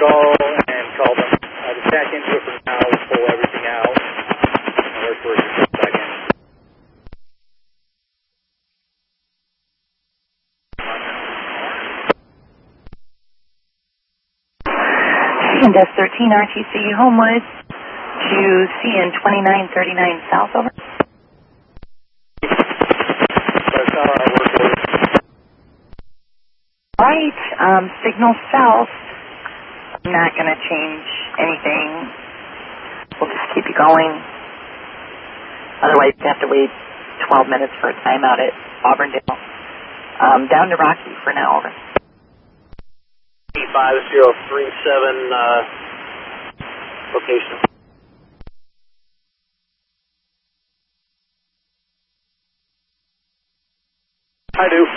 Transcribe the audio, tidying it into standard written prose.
call and call them. Just back into it for now, pull everything out, and work for it back in. Desk 13 RTC Homewood to CN 2939 South, over. Right, signal south. I'm not going to change anything. We'll just keep you going. Otherwise, you have to wait 12 minutes for a timeout at Auburndale. Down to Rocky for now, over. 5037 location. I do.